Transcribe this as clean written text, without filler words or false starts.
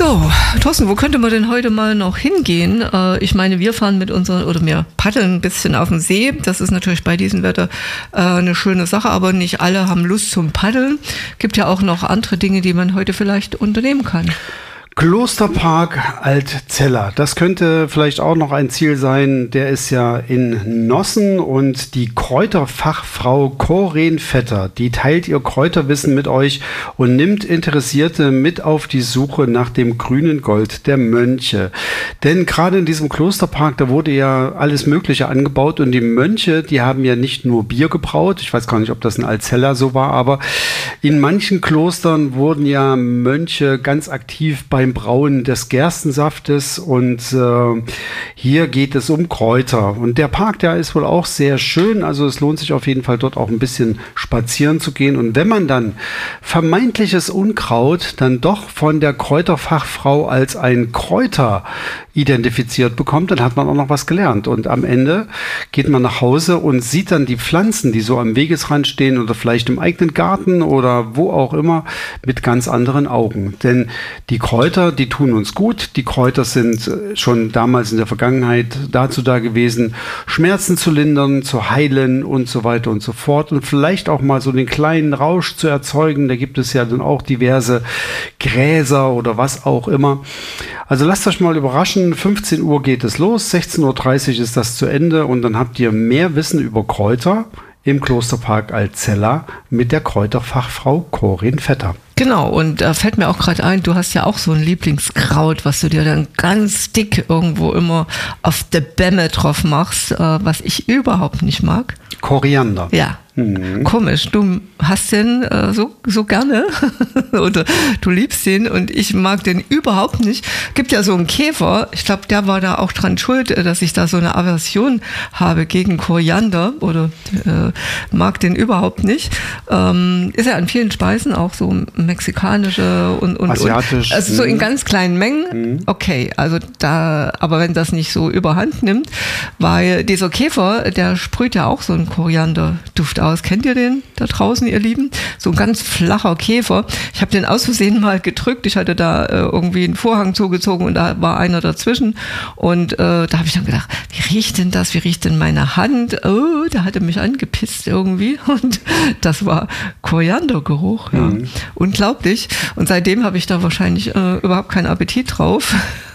So, Thorsten, wo könnte man denn heute mal noch hingehen? Ich meine, wir fahren wir paddeln ein bisschen auf dem See. Das ist natürlich bei diesem Wetter eine schöne Sache, aber nicht alle haben Lust zum Paddeln. Gibt ja auch noch andere Dinge, die man heute vielleicht unternehmen kann. Klosterpark Altzella, das könnte vielleicht auch noch ein Ziel sein. Der ist ja in Nossen und die Kräuterfachfrau Coreen Vetter, die teilt ihr Kräuterwissen mit euch und nimmt Interessierte mit auf die Suche nach dem grünen Gold der Mönche. Denn gerade in diesem Klosterpark, da wurde ja alles Mögliche angebaut und die Mönche, die haben ja nicht nur Bier gebraut. Ich weiß gar nicht, ob das in Altzella so war, aber in manchen Klostern wurden ja Mönche ganz aktiv beim Brauen des Gerstensaftes und hier geht es um Kräuter. Und der Park, der ist wohl auch sehr schön, also es lohnt sich auf jeden Fall dort auch ein bisschen spazieren zu gehen. Und wenn man dann vermeintliches Unkraut dann doch von der Kräuterfachfrau als ein Kräuter identifiziert bekommt, dann hat man auch noch was gelernt. Und am Ende geht man nach Hause und sieht dann die Pflanzen, die so am Wegesrand stehen oder vielleicht im eigenen Garten oder wo auch immer, mit ganz anderen Augen. Denn die Kräuter, die tun uns gut. Die Kräuter sind schon damals in der Vergangenheit dazu da gewesen, Schmerzen zu lindern, zu heilen und so weiter und so fort. Und vielleicht auch mal so den kleinen Rausch zu erzeugen. Da gibt es ja dann auch diverse Gräser oder was auch immer. Also lasst euch mal überraschen. 15 Uhr geht es los, 16:30 Uhr ist das zu Ende und dann habt ihr mehr Wissen über Kräuter im Klosterpark Altzella mit der Kräuterfachfrau Coreen Vetter. Genau, und da fällt mir auch gerade ein, du hast ja auch so ein Lieblingskraut, was du dir dann ganz dick irgendwo immer auf der Bämme drauf machst, was ich überhaupt nicht mag. Koriander. Ja. Komisch, du hast den so gerne oder du liebst den und ich mag den überhaupt nicht. Gibt ja so einen Käfer, ich glaube, der war da auch dran schuld, dass ich da so eine Aversion habe gegen Koriander oder mag den überhaupt nicht. Ist ja an vielen Speisen auch so mexikanische und asiatisch. Also so in ganz kleinen Mengen. Okay, also aber wenn das nicht so überhand nimmt, weil dieser Käfer, der sprüht ja auch so einen Korianderduft aus. Kennt ihr den da draußen, ihr Lieben? So ein ganz flacher Käfer. Ich habe den aus Versehen mal gedrückt. Ich hatte da irgendwie einen Vorhang zugezogen und da war einer dazwischen. Und da habe ich dann gedacht, wie riecht denn das? Wie riecht denn meine Hand? Oh, der hatte mich angepisst irgendwie. Und das war Koriandergeruch. Ja. Unglaublich. Und seitdem habe ich da wahrscheinlich überhaupt keinen Appetit drauf.